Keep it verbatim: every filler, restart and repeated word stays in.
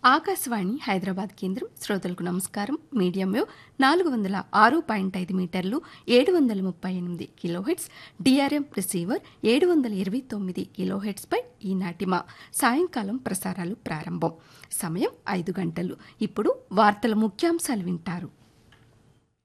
ఆకాశవాణి హైదరాబాద్ కేంద్రం. శ్రోతలకు నమస్కారం. మీడియం వేవ్ నాలుగు వందల ఆరు పాయింట్ ఐదు మీటర్లు ఏడు వందల ముప్పై ఎనిమిది కిలోహెట్స్, డిఆర్ఎం రిసీవర్ ఏడు వందల ఇరవై తొమ్మిది కిలోహెట్స్పై ఈనాటి మా సాయంకాలం ప్రసారాలు ప్రారంభం. సమయం ఐదు గంటలు. ఇప్పుడు వార్తల ముఖ్యాంశాలు వింటారు.